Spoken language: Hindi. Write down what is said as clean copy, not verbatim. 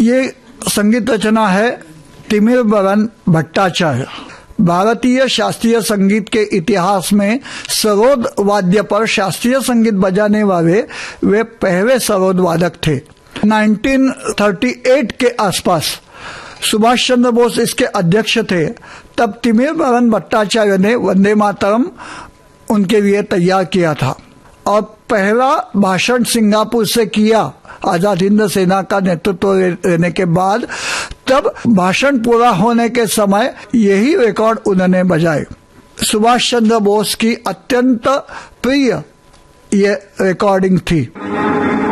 ये संगीत रचना है तिमिरबरन भट्टाचार्य। भारतीय शास्त्रीय संगीत के इतिहास में सरोद वाद्य पर शास्त्रीय संगीत बजाने वाले वे पहले सरोद वादक थे। 1938 के आसपास सुभाष चंद्र बोस इसके अध्यक्ष थे। तब तिमिरबरन भट्टाचार्य ने वंदे मातरम उनके लिए तैयार किया था और पहला भाषण सिंगापुर से किया आजाद हिंद सेना का नेतृत्व लेने के बाद। तब भाषण पूरा होने के समय यही रिकॉर्ड उन्होंने बजाए। सुभाष चंद्र बोस की अत्यंत प्रिय ये रिकॉर्डिंग थी।